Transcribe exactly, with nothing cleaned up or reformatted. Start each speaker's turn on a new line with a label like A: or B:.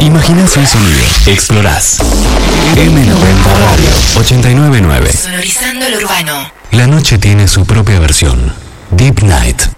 A: Imaginás un sonido, explorás. eme noventa Radio ochenta y nueve punto nueve.
B: Sonorizando lo urbano.
A: La noche tiene su propia versión. Deep Night.